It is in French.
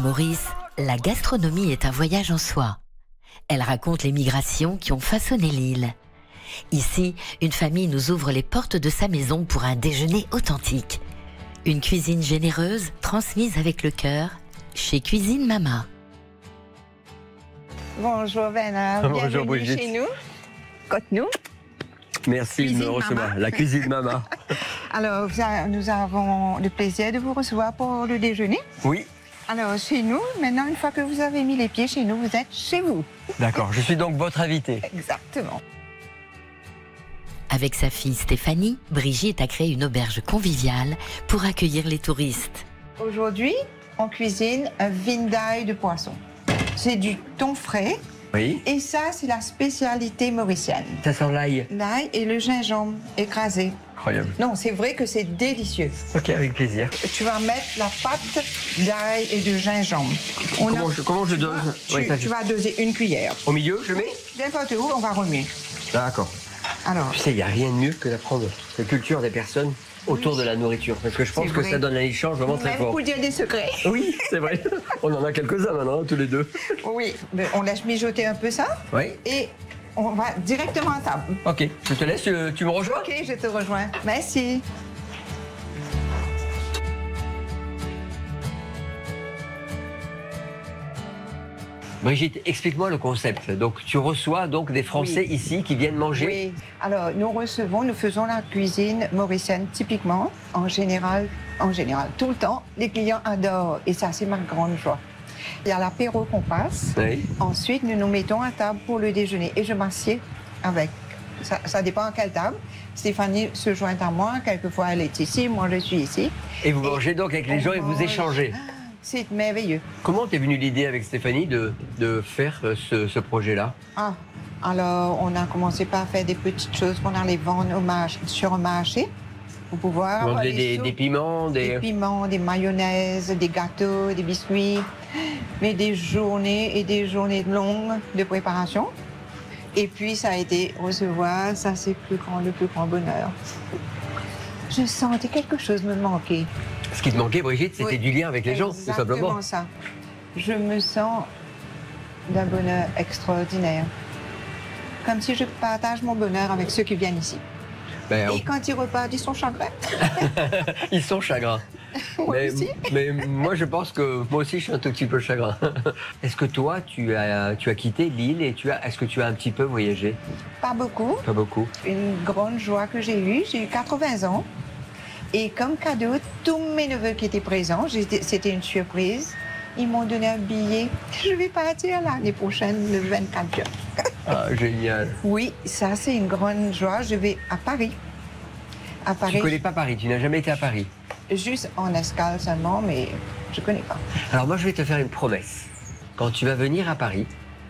Maurice, la gastronomie est un voyage en soi. Elle raconte les migrations qui ont façonné l'île. Ici, une famille nous ouvre les portes de sa maison pour un déjeuner authentique. Une cuisine généreuse, transmise avec le cœur, chez Cuisine Mama. Bonjour Bernard, Bonjour bienvenue Brigitte. chez nous. Côte-nous. Merci de me Cuisine recevoir. Mama. La cuisine Mama. Alors, nous avons le plaisir de vous recevoir pour le déjeuner. Oui, Alors, chez nous, maintenant, une fois que vous avez mis les pieds chez nous, vous êtes chez vous. d'accord. Je suis donc votre invité. Exactement. Avec sa fille Stéphanie, Brigitte a créé une auberge conviviale pour accueillir les touristes. Aujourd'hui, on cuisine un vin d'ail de poisson. C'est du thon frais Oui. et ça, c'est la spécialité mauricienne. Ça sent l'ail. L'ail et le gingembre écrasé. Incroyable. Non, c'est vrai que c'est délicieux. Ok, avec plaisir. Tu vas mettre la pâte d'ail et de gingembre. Comment je dose? Oui, ça, Tu vas doser une cuillère. Au milieu, je mets? N'importe où, on va remuer. D'accord. Alors, Tu sais, il n'y a rien de mieux que d'apprendre la culture des personnes autour de la nourriture. Parce que je pense C'est que vrai. ça donne un échange vraiment très même fort. pour dire des secrets. Oui, c'est vrai. On en a quelques-uns maintenant, tous les deux. Oui, mais on laisse mijoter un peu ça Oui. et on va directement à table. Ok, je te laisse, tu me rejoins? Ok, je te rejoins. Merci. Brigitte, explique-moi le concept. Donc, tu reçois donc des Français Oui. ici qui viennent manger? Oui. Alors, nous faisons la cuisine mauricienne typiquement, en général, tout le temps. Les clients adorent et ça, c'est ma grande joie. Il y a l'apéro qu'on passe. Oui. Ensuite, nous nous mettons à table pour le déjeuner et je m'assieds avec. Ça dépend à quelle table. Stéphanie se joint à moi. Quelquefois, elle est ici, moi, je suis ici. Et vous mangez donc avec les on gens et vous mange. échangez. C'est merveilleux. Comment t'es venue l'idée avec Stéphanie de faire ce projet-là? Ah, alors, on a commencé par faire des petites choses qu'on allait vendre sur un marché pour pouvoir Vous avoir vendez des des piments, des piments, des mayonnaises, des gâteaux, des biscuits, mais des journées et des journées longues de préparation. Et puis, ça a été recevoir, ça c'est le plus grand bonheur. Je sentais quelque chose me manquer. Ce qui te manquait, Brigitte, c'était Oui, du lien avec les gens, tout simplement. Exactement ça. Je me sens d'un bonheur extraordinaire. Comme si je partage mon bonheur avec ceux qui viennent ici. Ben, Et quand ils repartent, ils sont chagrins. ils sont chagrins. Moi aussi. Mais moi, je pense que moi aussi, je suis un tout petit peu chagrin. Est-ce que toi, tu as quitté l'île et est-ce que tu as un petit peu voyagé? Pas beaucoup. Pas beaucoup. Une grande joie que j'ai eue. J'ai eu 80 ans. Et comme cadeau, tous mes neveux qui étaient présents, c'était une surprise. Ils m'ont donné un billet. Je vais partir l'année prochaine, le 24 juin. Ah, génial. Oui, ça c'est une grande joie. Je vais à Paris. À Tu Paris, connais pas Paris, tu n'as jamais été à Paris. juste en escale seulement, mais je connais pas. Alors moi, je vais te faire une promesse. Quand tu vas venir à Paris,